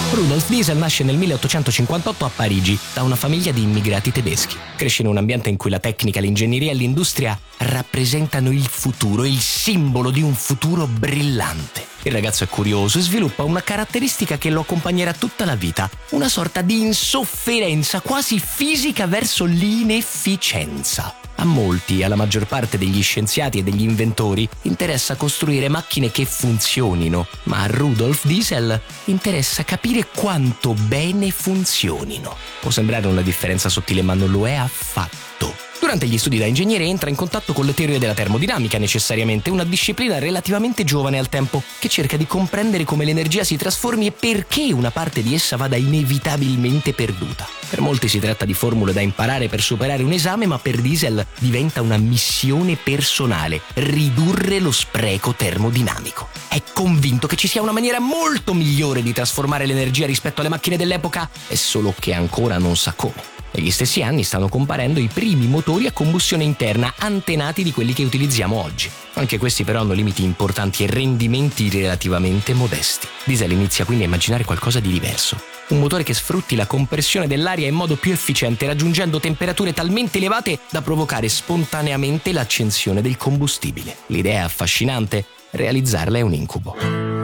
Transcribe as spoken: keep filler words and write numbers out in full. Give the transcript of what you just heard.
Rudolf Diesel nasce nel milleottocentocinquantotto a Parigi da una famiglia di immigrati tedeschi. Cresce in un ambiente in cui la tecnica, l'ingegneria e l'industria rappresentano il futuro, il simbolo di un futuro brillante. Il ragazzo è curioso e sviluppa una caratteristica che lo accompagnerà tutta la vita, una sorta di insofferenza quasi fisica verso l'inefficienza. A molti, alla maggior parte degli scienziati e degli inventori, interessa costruire macchine che funzionino, ma a Rudolf Diesel interessa capire quanto bene funzionino. Può sembrare una differenza sottile, ma non lo è affatto. Durante gli studi da ingegnere entra in contatto con le teorie della termodinamica, necessariamente una disciplina relativamente giovane al tempo, che cerca di comprendere come l'energia si trasformi e perché una parte di essa vada inevitabilmente perduta. Per molti si tratta di formule da imparare per superare un esame, ma per Diesel diventa una missione personale: ridurre lo spreco termodinamico. È convinto che ci sia una maniera molto migliore di trasformare l'energia rispetto alle macchine dell'epoca, è solo che ancora non sa come. Negli stessi anni stanno comparendo i primi motori a combustione interna antenati di quelli che utilizziamo oggi. Anche questi però hanno limiti importanti e rendimenti relativamente modesti. Diesel inizia quindi a immaginare qualcosa di diverso. Un motore che sfrutti la compressione dell'aria in modo più efficiente, raggiungendo temperature talmente elevate da provocare spontaneamente l'accensione del combustibile. L'idea è affascinante, realizzarla è un incubo.